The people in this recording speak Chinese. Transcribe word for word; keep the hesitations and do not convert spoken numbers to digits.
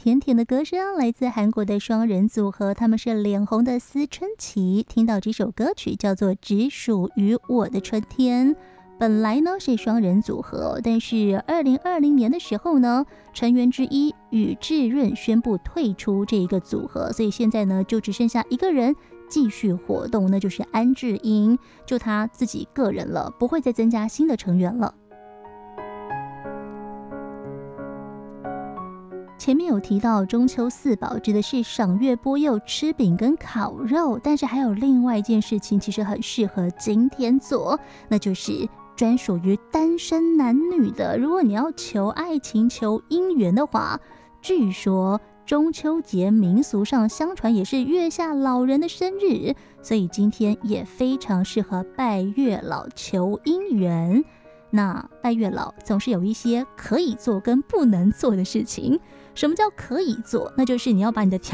甜甜的歌声，来自韩国的双人组合，他们是脸红的思春期。听到这首歌曲叫做《只属于我的春天》。本来呢是双人组合，但是二零二零年的时候呢，成员之一宇智润宣布退出这一个组合，所以现在呢就只剩下一个人继续活动，那就是安智英，就他自己个人了，不会再增加新的成员了。前面有提到中秋四宝指的是赏月播柚、吃饼跟烤肉，但是还有另外一件事情其实很适合今天做，那就是专属于单身男女的。如果你要求爱情、求姻缘的话，据说中秋节民俗上相传也是月下老人的生日，所以今天也非常适合拜月老求姻缘。那拜月老总是有一些可以做跟不能做的事情。什么叫可以做？那就是你要把你的条